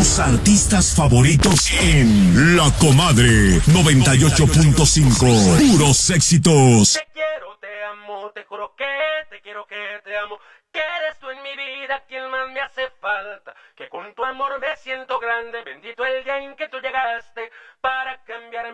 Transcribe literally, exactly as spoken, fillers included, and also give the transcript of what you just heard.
Tus artistas favoritos en La Comadre noventa y ocho punto cinco. Puros éxitos. Te quiero, te amo, te juro que te quiero, que te amo. Que eres tú en mi vida quien más me hace falta. Que con tu amor me siento grande. Bendito el día en que tú llegaste para cambiar